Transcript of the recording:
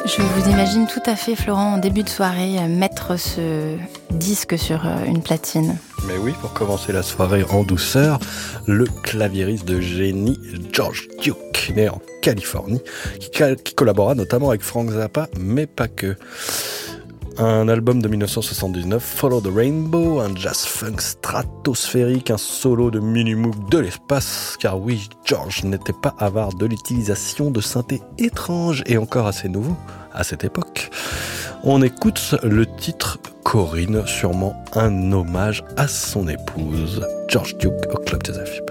Je vous imagine tout à fait, Florent, en début de soirée, mettre ce disque sur une platine. Mais oui, pour commencer la soirée en douceur, le claviériste de génie George Duke, né en Californie, qui collabora notamment avec Frank Zappa, mais pas que. Un album de 1979, Follow the Rainbow, un jazz-funk stratosphérique, un solo de Minimoog de l'espace, car oui, George n'était pas avare de l'utilisation de synthés étranges et encore assez nouveaux à cette époque. On écoute le titre Corinne, sûrement un hommage à son épouse, George Duke au Club Joseph.